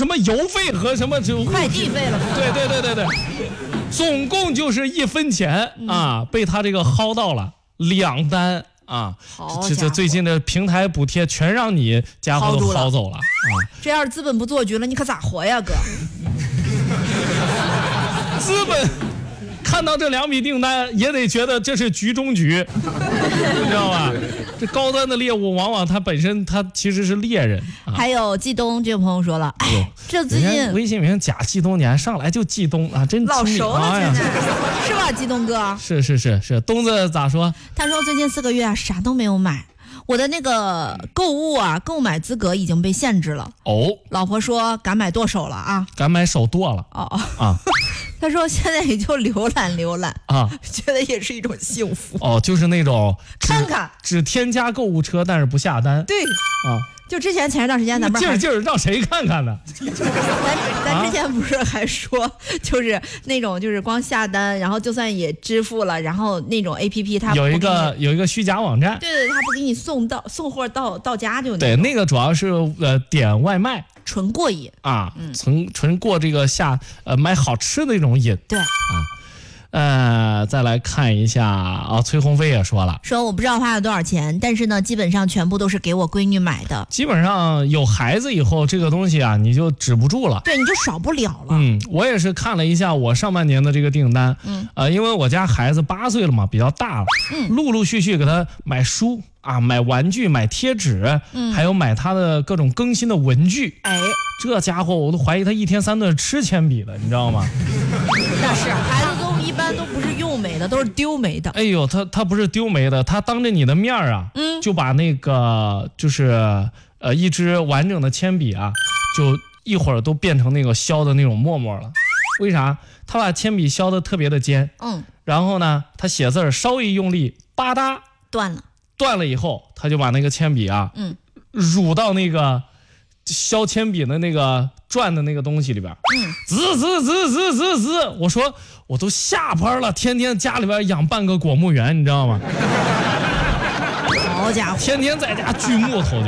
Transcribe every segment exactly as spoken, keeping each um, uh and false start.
什么邮费和什么快递费了。 对对对对对，总共就是一分钱啊，被他这个薅到了两单啊！这这最近的平台补贴全让你家伙都薅走了啊！ 这要是资本不做局了，你可咋活呀，哥？ 资本看到这两笔订单也得觉得这是局中局，你知道吧？这高端的猎物往往它本身它其实是猎人。 啊、还有季东这位朋友说了，哎，这最近微信名假季东，你还上来就季东啊，真老熟了，现在、 哎、 是吧，季东哥？ 是是是是，东子咋说？ 他说最近四个月啊啥都没有买。我的那个购物啊，购买资格已经被限制了。 哦， 老婆说敢买剁手了啊， 敢买手剁了。 哦啊，他说现在也就浏览浏览啊，觉得也是一种幸福。 哦，就是那种看看只添加购物车，但是不下单。 对啊。 就之前前一段时间咱们劲儿劲儿让谁看看呢？ 咱咱之前不是还说，就是那种就是光下单，然后就算也支付了，然后那种 A P P 它有一个有一个虚假网站， 对对，它不给你送到送货到到家就对，那个主要是呃点外卖， 纯过瘾啊，纯纯过这个下呃买好吃的那种瘾， 对啊。呃，再来看一下啊，崔鸿飞也说了， 说我不知道花了多少钱，但是呢，基本上全部都是给我闺女买的。 基本上有孩子以后，这个东西啊，你就止不住了， 对，你就少不了了。 嗯，我也是看了一下我上半年的这个订单，嗯，呃，因为我家孩子八岁了嘛，比较大了，嗯，陆陆续续给他买书啊，买玩具，买贴纸，嗯，还有买他的各种更新的文具， 哎， 这家伙我都怀疑他一天三顿吃铅笔的，你知道吗？ 那是孩子都一般都不是用没的，都是丢没的。 哎呦，他他不是丢没的，他当着你的面啊，嗯，就把那个就是呃一支完整的铅笔啊，就一会儿都变成那个削的那种沫沫了。为啥？他把铅笔削的特别的尖，嗯，然后呢，他写字稍微用力，吧嗒断了。 断了以后，他就把那个铅笔啊，嗯，乳到那个削铅笔的那个转的那个东西里边，嗯，滋滋滋滋滋滋，我说我都下班了，天天家里边养半个果木园，你知道吗？ 好家伙， 天天在家锯木头就是，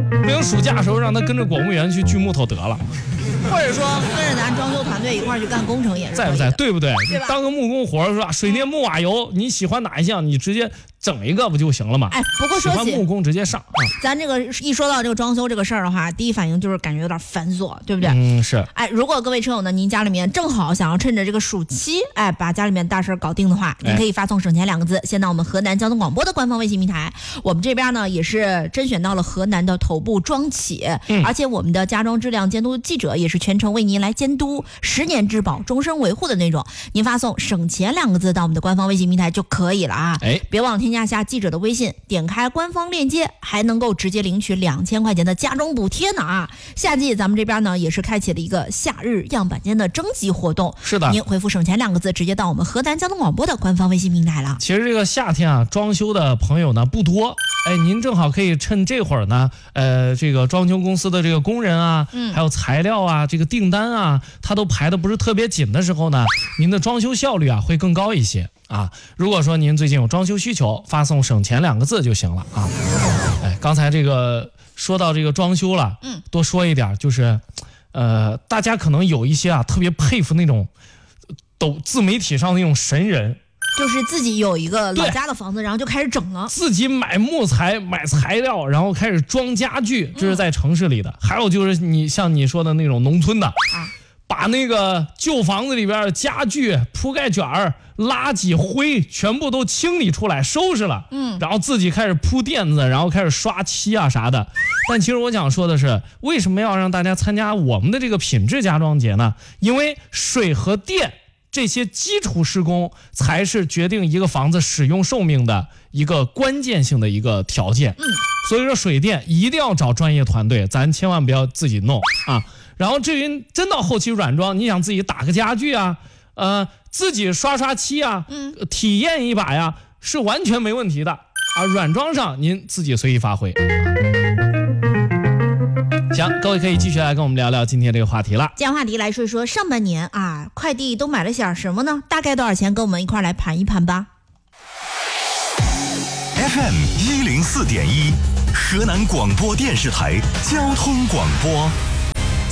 不行，暑假的时候让他跟着果木园去锯木头得了。 或者说跟着咱装修团队一块儿去干工程也是， 在不在？对不对？ 对吧？ 当个木工活是吧？水电木瓦油，你喜欢哪一项，你直接整一个不就行了吗？ 哎，不过说起喜欢木工直接上啊。 咱这个一说到这个装修这个事儿的话，第一反应就是感觉有点繁琐，对不对？ 嗯，是。 哎，如果各位车友呢，您家里面正好想要趁着这个暑期，哎，把家里面大事搞定的话，您可以发送省钱两个字，先到我们河南交通广播的官方微信平台。我们这边呢也是甄选到了河南的头部装企，嗯、而且我们的家装质量监督记者也是全程为您来监督，十年质保，终身维护的那种。您发送省钱两个字到我们的官方微信平台就可以了啊！哎，别忘了添加下记者的微信，点开官方链接，还能够直接领取两千块钱的家装补贴呢啊！夏季咱们这边呢也是开启了一个夏日样板间的征集活动， 是的， 您回复省钱两个字，直接到我们河南交通广播的官方微信平台了。 其实这个夏天啊，装修的朋友呢不多，哎，您正好可以趁这会儿呢，呃，这个装修公司的这个工人啊，嗯，还有材料啊，这个订单啊，它都排的不是特别紧的时候呢，您的装修效率啊会更高一些啊。如果说您最近有装修需求，发送省钱两个字就行了啊。哎，刚才这个说到这个装修了，嗯，多说一点就是，呃，大家可能有一些啊特别佩服那种抖自媒体上那种神人。 就是自己有一个老家的房子，然后就开始整了， 自己买木材买材料，然后开始装家具，这是在城市里的、嗯、还有就是你像你说的那种农村的、啊、把那个旧房子里边家具铺盖卷垃圾灰全部都清理出来收拾了，嗯，然后自己开始铺垫子，然后开始刷漆啊啥的。但其实我想说的是，为什么要让大家参加我们的这个品质家装节呢？因为水和电这些基础施工才是决定一个房子使用寿命的一个关键性的一个条件。嗯，所以说水电一定要找专业团队，咱千万不要自己弄啊。然后至于真到后期软装，你想自己打个家具啊，呃，自己刷刷漆啊，嗯，体验一把呀，是完全没问题的啊。软装上您自己随意发挥。行，各位可以继续来跟我们聊聊今天这个话题了。 今天话题来说一说上半年啊，快递都买了些什么呢？大概多少钱？跟我们一块来盘一盘吧。 F M 一零四点一，河南广播电视台交通广播。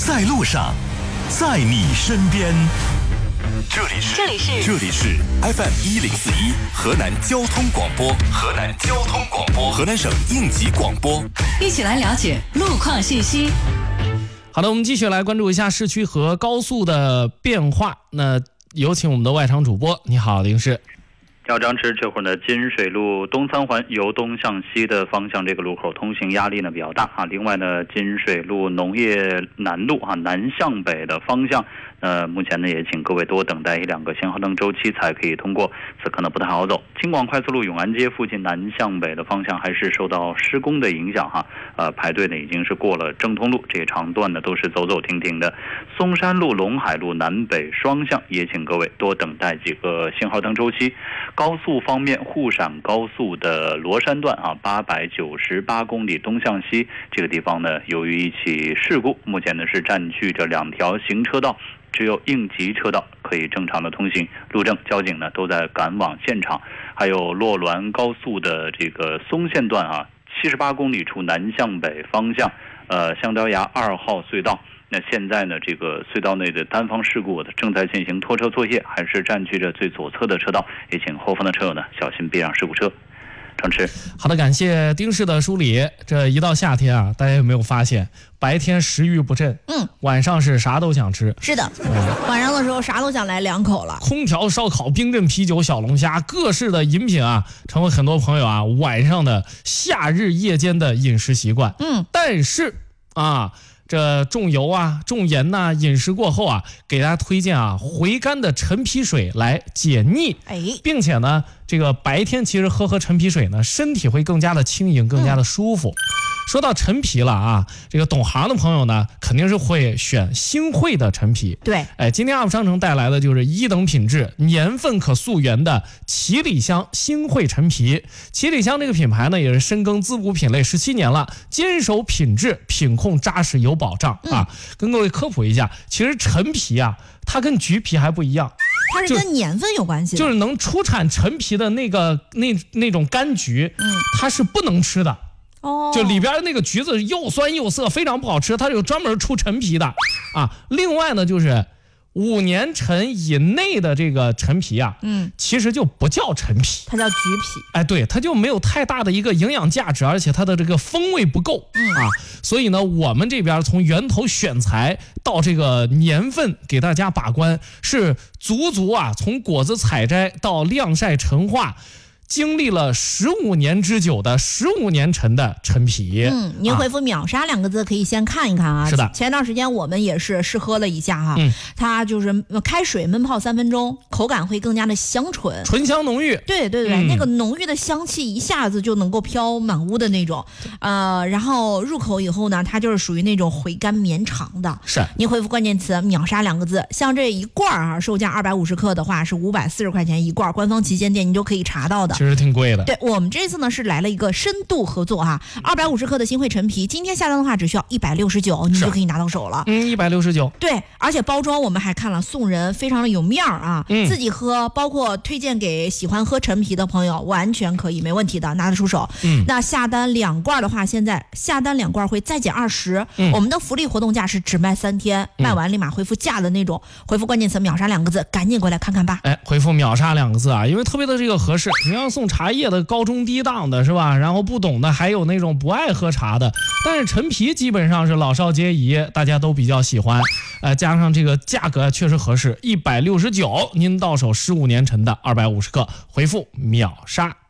在路上，在你身边。这里是这里是这里是 F M 一零四一河南交通广播，河南交通广播，河南省应急广播， 一起来了解路况信息。 好的，我们继续来关注一下市区和高速的变化。那有请我们的外场主播，你好，林氏。 要张弛，这会儿呢，金水路东三环由东向西的方向，这个路口通行压力呢比较大啊。另外呢，金水路农业南路啊南向北的方向，呃，目前呢也请各位多等待一两个信号灯周期才可以通过，此刻呢不太好走。京广快速路永安街附近南向北的方向还是受到施工的影响哈，呃，排队呢已经是过了正通路，这些长段呢都是走走停停的。松山路、陇海路南北双向也请各位多等待几个信号灯周期。高速方面，沪陕高速的罗山段啊，八百九十八公里东向西这个地方呢，由于一起事故，目前呢是占据着两条行车道，只有应急车道可以正常的通行，路政交警呢都在赶往现场。还有洛滦高速的这个松线段啊，七十八公里处南向北方向，呃，香蕉崖二号隧道。那现在呢，这个隧道内的单方事故正在进行拖车作业，还是占据着最左侧的车道，也请后方的车友呢小心避让事故车。张弛， 好的，感谢丁氏的梳理。这一到夏天啊，大家有没有发现，白天食欲不振， 嗯， 晚上是啥都想吃。 是的，嗯、晚上的时候啥都想来两口了。 空调、烧烤、冰镇啤酒、小龙虾，各式的饮品啊，成为很多朋友啊晚上的夏日夜间的饮食习惯。 嗯， 但是啊。这重油啊、重盐呐、啊，饮食过后啊，给大家推荐啊回甘的陈皮水来解腻。 哎， 并且呢，这个白天其实喝喝陈皮水呢，身体会更加的轻盈，更加的舒服。嗯、说到陈皮了啊，这个懂行的朋友呢，肯定是会选星汇的陈皮。 对， 哎，今天 U P 商城带来的就是一等品质、年份可溯源的七里香星汇陈皮。七里香这个品牌呢，也是深耕滋补品类十七年了，坚守品质，品控扎实有保障啊。嗯、跟各位科普一下，其实陈皮啊，它跟橘皮还不一样。 它是跟年份有关系的， 就是能出产陈皮的那个那那种柑橘，嗯，它是不能吃的。 哦， 就里边那个橘子又酸又涩，非常不好吃，它有专门出陈皮的啊。另外呢，就是五年陈以内的这个陈皮啊，嗯，其实就不叫陈皮， 它叫橘皮。 哎，对，它就没有太大的一个营养价值，而且它的这个风味不够，嗯啊。所以呢，我们这边从源头选材到这个年份给大家把关，是足足啊，从果子采摘到晾晒陈化。经历了十五年之久的十五年陈的陈皮。 嗯，您回复秒杀两个字可以先看一看啊。 是的， 前段时间我们也是试喝了一下哈，嗯、它就是开水焖泡三分钟，口感会更加的香醇， 醇香浓郁。 对对对、嗯，那个浓郁的香气一下子就能够飘满屋的那种。呃，然后入口以后呢，它就是属于那种回甘绵长的。 是， 您回复关键词秒杀两个字，像这一罐啊，售价二百五十克的话是五百四十块钱一罐，官方旗舰店你就可以查到的。 其实挺贵的。 对，我们这次呢是来了一个深度合作哈，二百五十克的星汇陈皮，今天下单的话只需要一百六十九，你就可以拿到手了。 嗯，一百六十九。 对，而且包装我们还看了送人，非常的有面儿啊。嗯，自己喝，包括推荐给喜欢喝陈皮的朋友，完全可以，没问题的，拿得出手。嗯，那下单两罐的话，现在下单两罐会再减二十。嗯，我们的福利活动价是只卖三天，嗯、卖完立马回复价的那种。回复关键词秒杀两个字，赶紧过来看看吧。 哎，回复秒杀两个字啊，因为特别的这个合适。你要送茶叶的高中低档的是吧？然后不懂的还有那种不爱喝茶的，但是陈皮基本上是老少皆宜，大家都比较喜欢。呃，加上这个价格确实合适，一百六十九，您到手十五年陈的二百五十克，回复秒杀。